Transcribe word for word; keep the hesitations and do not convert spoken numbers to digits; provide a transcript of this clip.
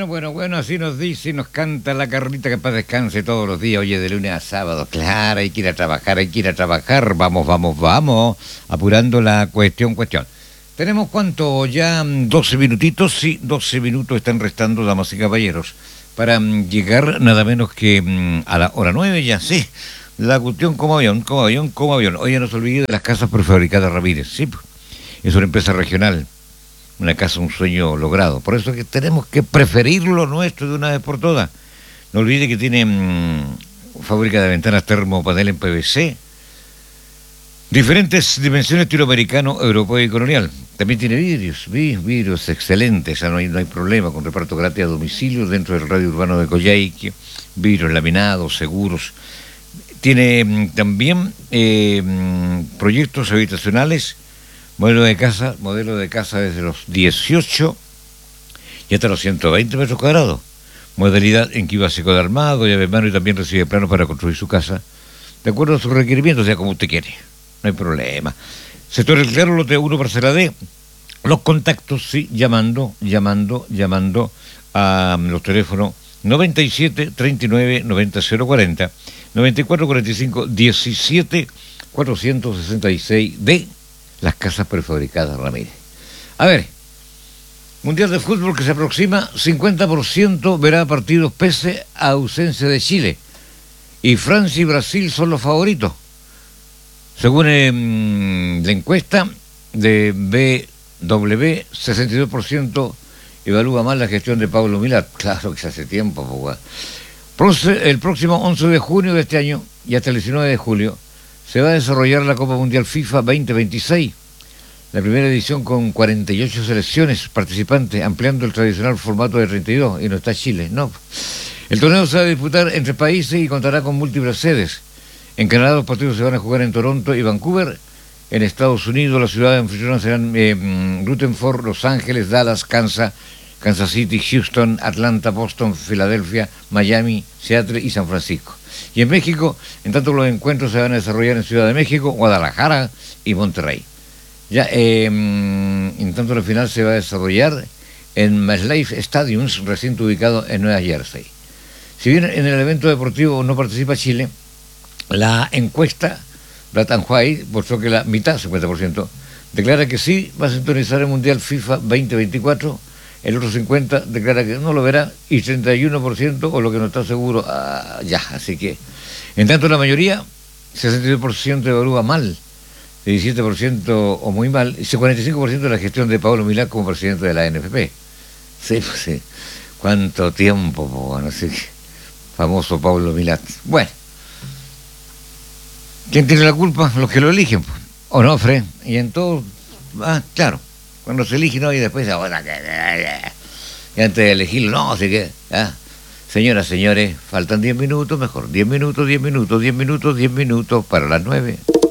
Bueno, bueno, bueno, así nos dice y nos canta la Carlita, que para descanse todos los días, oye, de lunes a sábado. Claro, hay que ir a trabajar, hay que ir a trabajar. Vamos, vamos, vamos. Apurando la cuestión, cuestión. ¿Tenemos cuánto? Ya doce minutitos, sí, doce minutos están restando, damas y caballeros, para mm, llegar nada menos que mm, a la hora nueve, ya sí. La cuestión como avión, como avión, como avión. Oye, no se olvide de las casas prefabricadas Ramírez, sí. Es una empresa regional. Una casa, un sueño logrado. Por eso es que tenemos que preferir lo nuestro de una vez por todas. No olvide que tiene mmm, fábrica de ventanas termopanel en P V C. Diferentes dimensiones, estilo americano, europeo y colonial. También tiene vidrios, vidrios excelentes. O sea, no hay, no hay problema con reparto gratis a domicilio dentro del radio urbano de Coyhaique. Vidrios laminados, seguros. Tiene mmm, también eh, mmm, proyectos habitacionales. Modelo de casa, modelo de casa desde los dieciocho y hasta los ciento veinte metros cuadrados. Modalidad en que iba seco de armado, llave en mano y también recibe planos para construir su casa. De acuerdo a sus requerimientos, sea como usted quiere. No hay problema. Sector El Claro, lote uno, parcela D. Los contactos, sí, llamando, llamando, llamando a los teléfonos noventa y siete, treinta y nueve, noventa, cero cuarenta, noventa y cuatro, cuarenta y cinco, diecisiete, cuatrocientos sesenta y seis de las casas prefabricadas Ramírez. A ver, Mundial de Fútbol que se aproxima, cincuenta por ciento verá partidos pese a ausencia de Chile. Y Francia y Brasil son los favoritos. Según eh, la encuesta de B W, sesenta y dos por ciento evalúa mal la gestión de Pablo Milad. Claro que se hace tiempo, pues. El próximo once de junio de este año y hasta el diecinueve de julio se va a desarrollar la Copa Mundial FIFA veinte veintiséis, la primera edición con cuarenta y ocho selecciones participantes, ampliando el tradicional formato de treinta y dos, y no está Chile, no. El torneo se va a disputar entre países y contará con múltiples sedes. En Canadá los partidos se van a jugar en Toronto y Vancouver. En Estados Unidos las ciudades anfitrionas serán eh, Rutherford, Los Ángeles, Dallas, Kansas, Kansas City, Houston, Atlanta, Boston, Filadelfia, Miami, Seattle y San Francisco. Y en México, en tanto los encuentros se van a desarrollar en Ciudad de México, Guadalajara y Monterrey. Ya, eh, en tanto la final se va a desarrollar en MetLife Stadium, recinto ubicado en Nueva Jersey. Si bien en el evento deportivo no participa Chile, la encuesta Black and White mostró que la mitad, cincuenta por ciento, declara que sí va a sintonizar el Mundial FIFA veinte veinticuatro. El otro cincuenta por ciento declara que no lo verá y treinta y uno por ciento, o lo que no está seguro, ah, ya. Así que, en tanto la mayoría, sesenta y dos por ciento evalúa mal, diecisiete por ciento o muy mal, y cuarenta y cinco por ciento de la gestión de Pablo Milad como presidente de la N F P. Sí, pues sí. ¿Cuánto tiempo, bueno, sí. Famoso Pablo Milad. Bueno. ¿Quién tiene la culpa? Los que lo eligen, pues. Onofre. Y en todo, ah, claro. Cuando se elige, no, y después, ahora que... Y antes de elegirlo, no, así que... ¿ah? Señoras, señores, faltan diez minutos, mejor. diez minutos, diez minutos, diez minutos, diez minutos para las nueve.